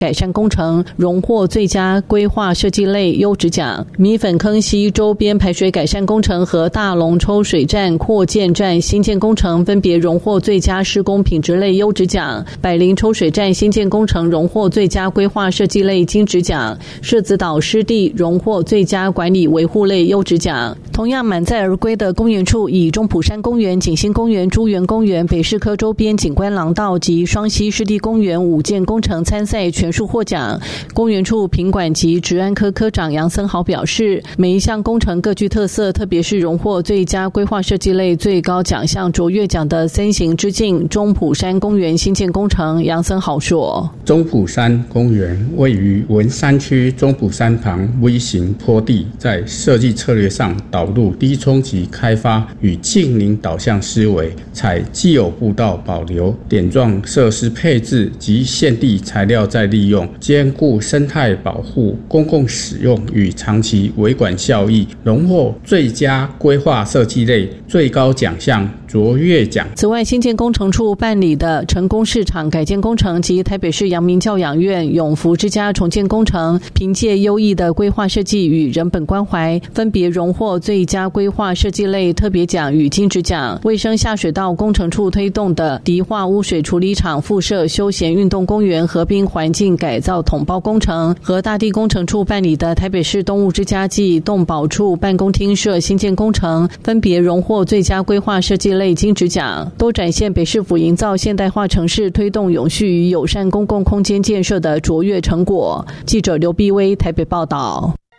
改善工程荣获最佳规划设计类优质奖，米粉坑溪周边排水改善工程和大龙抽水站扩建站新建工程分别荣获最佳施工品质类优质奖，百灵抽水站新建工程荣获最佳规划设计类金质奖，社子岛湿地荣获最佳管理维护类优质奖。同样满载而归的公园处，以中埔山公园、景兴公园、朱园公园、北市科周边景观廊道及双溪湿地公园5件工程参赛全数获奖。公园处品管及职安科科长杨森豪表示，每一项工程各具特色，特别是荣获最佳规划设计类最高奖项卓越奖的森行之境中埔山公园新建工程。杨森豪说， 中埔山公园位于文山区中埔山旁微型坡地，在设计策略上导入低冲击开发与近邻导向思维，采既有步道保留、点状设施配置及现地材料再利用，兼顾生态保护、公共使用与长期维管效益，荣获最佳规划设计类最高奖项卓越奖。 此外，新建工程处办理的成功市场改建工程及台北市阳明教养院永福之家重建工程，凭借优异的规划设计与人本关怀，分别荣获最佳规划设计类特别奖与金质奖。卫生下水道工程处推动的迪化污水处理厂附设休闲运动公园河滨环境改造统包工程，和大地工程处办理的台北市动物之家暨动保处办公厅设新建工程，分别荣获最佳规划设计类金质奖，都展现北市府营造现代化城市、推动永续与友善公共空间建设的卓越成果。记者刘碧薇台北报道。